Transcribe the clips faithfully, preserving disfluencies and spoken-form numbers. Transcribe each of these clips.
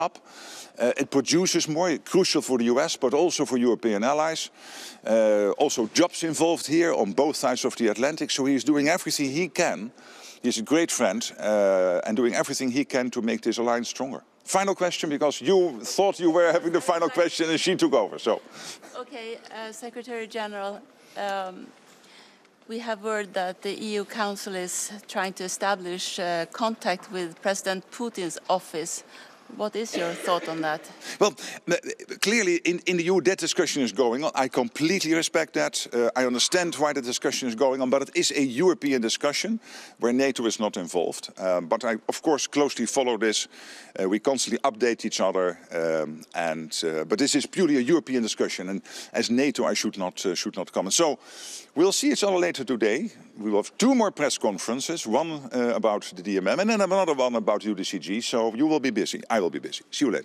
up. Uh, it produces more, crucial for the U S, but also for European allies. Uh, also jobs involved here on both sides of the Atlantic. So he is doing everything he can. He's a great friend uh, and doing everything he can to make this alliance stronger. Final question, because you thought you were having the final question and she took over. So, okay, uh, Secretary General, um, we have heard that the E U Council is trying to establish uh, contact with President Putin's office. What is your thought on that? Well, clearly in, in the E U that discussion is going on. I completely respect that. Uh, I understand why the discussion is going on, but it is a European discussion where NATO is not involved. Um, but I, of course, closely follow this. Uh, we constantly update each other, um, and uh, but this is purely a European discussion, and as NATO, I should not uh, should not comment. So we'll see each other later today. We will have two more press conferences, one uh, about the D M M and then another one about U D C G. So you will be busy. I will be busy. See you later.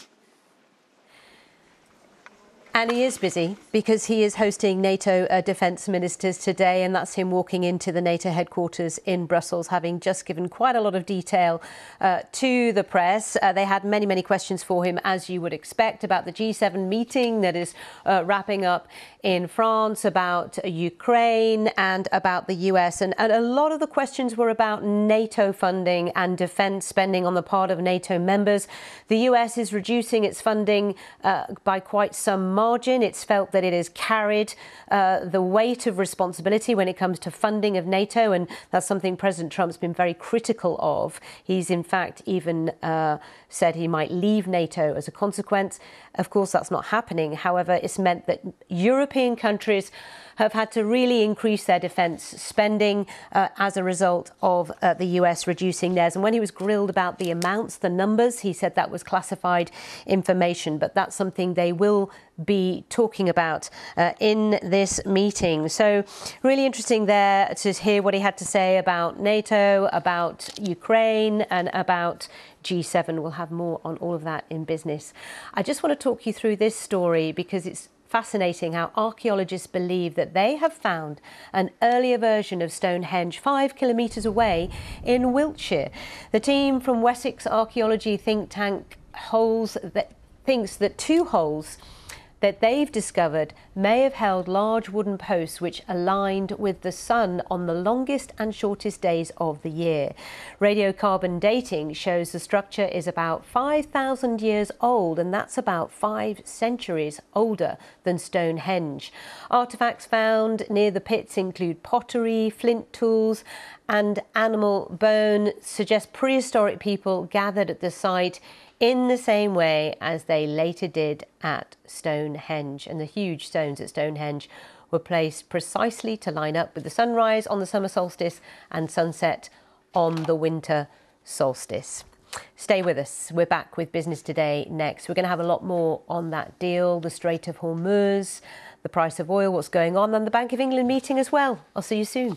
And he is busy because he is hosting NATO uh, defence ministers today, and that's him walking into the NATO headquarters in Brussels, having just given quite a lot of detail uh, to the press. Uh, they had many, many questions for him, as you would expect, about the G seven meeting that is uh, wrapping up in France, about Ukraine and about the U S. And, and a lot of the questions were about NATO funding and defence spending on the part of NATO members. The U S is reducing its funding uh, by quite some margin. It's felt that it has carried uh, the weight of responsibility when it comes to funding of NATO, and that's something President Trump's been very critical of. He's in fact even uh, said he might leave NATO as a consequence. Of course, that's not happening. However, it's meant that European countries have had to really increase their defence spending uh, as a result of uh, the U S reducing theirs. And when he was grilled about the amounts, the numbers, he said that was classified information. But that's something they will be talking about uh, in this meeting. So really interesting there to hear what he had to say about NATO, about Ukraine and about G seven. We'll have more on all of that in business. I just want to talk you through this story because it's fascinating how archaeologists believe that they have found an earlier version of Stonehenge five kilometres away in Wiltshire. The team from Wessex Archaeology think tank holes that thinks that two holes that they've discovered may have held large wooden posts which aligned with the sun on the longest and shortest days of the year. Radiocarbon dating shows the structure is about five thousand years old, and that's about five centuries older than Stonehenge. Artefacts found near the pits include pottery, flint tools and animal bone, suggest prehistoric people gathered at the site in the same way as they later did at Stonehenge. And the huge stones at Stonehenge were placed precisely to line up with the sunrise on the summer solstice and sunset on the winter solstice. Stay with us. We're back with Business Today next. We're going to have a lot more on that deal, the Strait of Hormuz, the price of oil, what's going on, and the Bank of England meeting as well. I'll see you soon.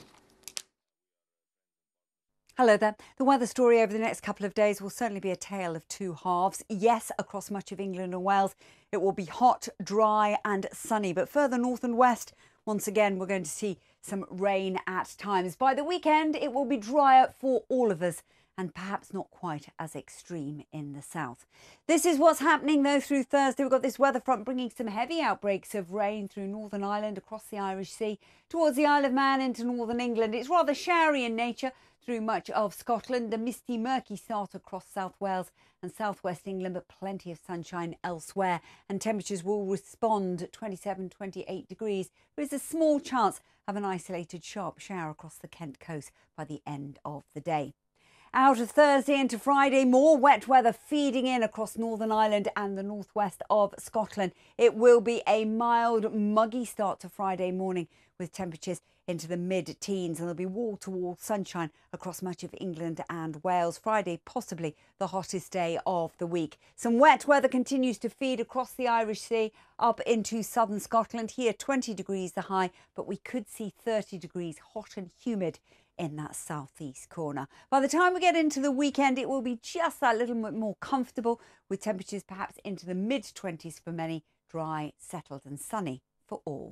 Hello there. The weather story over the next couple of days will certainly be a tale of two halves. Yes, across much of England and Wales, it will be hot, dry and sunny. But further north and west, once again, we're going to see some rain at times. By the weekend, it will be drier for all of us and perhaps not quite as extreme in the south. This is what's happening, though, through Thursday. We've got this weather front bringing some heavy outbreaks of rain through Northern Ireland, across the Irish Sea, towards the Isle of Man into northern England. It's rather showery in nature through much of Scotland, a misty, murky start across South Wales and southwest England, but plenty of sunshine elsewhere. And temperatures will respond twenty-seven, twenty-eight degrees. There is a small chance of an isolated sharp shower across the Kent coast by the end of the day. Out of Thursday into Friday, more wet weather feeding in across Northern Ireland and the northwest of Scotland. It will be a mild, muggy start to Friday morning with temperatures into the mid-teens, and there'll be wall-to-wall sunshine across much of England and Wales. Friday, possibly the hottest day of the week. Some wet weather continues to feed across the Irish Sea up into southern Scotland. Here, twenty degrees the high, but we could see thirty degrees hot and humid in that southeast corner. By the time we get into the weekend, it will be just that little bit more comfortable, with temperatures perhaps into the mid-twenties for many, dry, settled and sunny for all.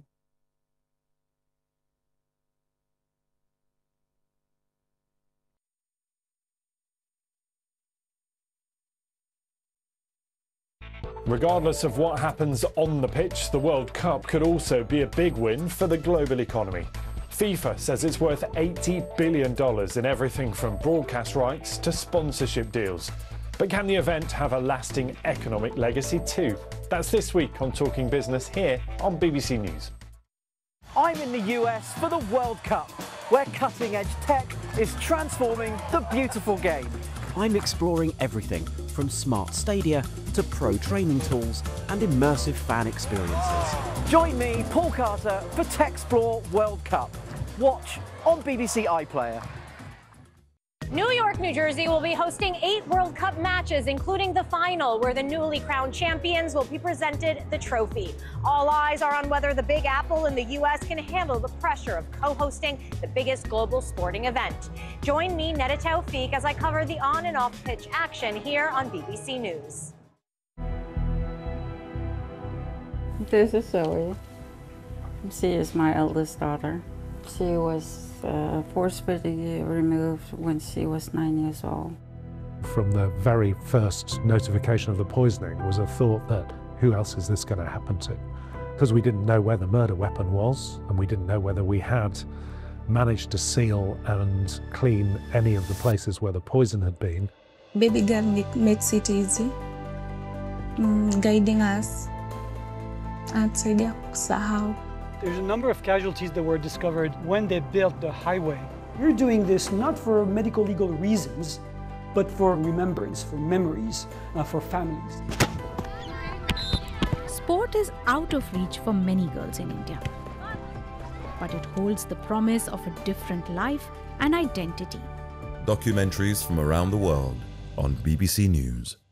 Regardless of what happens on the pitch, the World Cup could also be a big win for the global economy. FIFA says it's worth eighty billion dollars in everything from broadcast rights to sponsorship deals. But can the event have a lasting economic legacy too? That's this week on Talking Business here on B B C News. I'm in the U S for the World Cup, where cutting-edge tech is transforming the beautiful game. I'm exploring everything from smart stadia to pro training tools and immersive fan experiences. Join me, Paul Carter, for Techsplore World Cup. Watch on B B C iPlayer. New York, New Jersey will be hosting eight World Cup matches, including the final, where the newly crowned champions will be presented the trophy. All eyes are on whether the Big Apple in the U S can handle the pressure of co-hosting the biggest global sporting event. Join me, Neda Tawfiq, as I cover the on and off pitch action here on B B C News. This is Zoe. She is my eldest daughter. She was uh, forcibly removed when she was nine years old. From the very first notification of the poisoning was a thought that who else is this going to happen to? Because we didn't know where the murder weapon was, and we didn't know whether we had managed to seal and clean any of the places where the poison had been. Baby girl makes it easy, mm, guiding us outside the Sahau. There's a number of casualties that were discovered when they built the highway. We're doing this not for medical legal reasons, but for remembrance, for memories, uh, for families. Sport is out of reach for many girls in India, but it holds the promise of a different life and identity. Documentaries from around the world on B B C News.